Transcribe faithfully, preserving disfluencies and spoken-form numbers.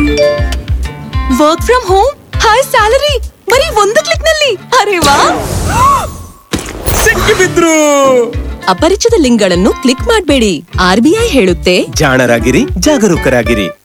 Work from home, high salary, ಬರೀ ಒಂದು click ನಲ್ಲಿ. ಅರೆ ವಾ, ಸಿಕ್ಕಿಬಿದ್ರು. ಅಪರಿಚಿತ ಲಿಂಕ್ಗಳನ್ನು ಕ್ಲಿಕ್ ಮಾಡಬೇಡಿ. ಆರ್ ಬಿ ಐ ಹೇಳುತ್ತೆ, ಜಾಣರಾಗಿರಿ, ಜಾಗರೂಕರಾಗಿರಿ.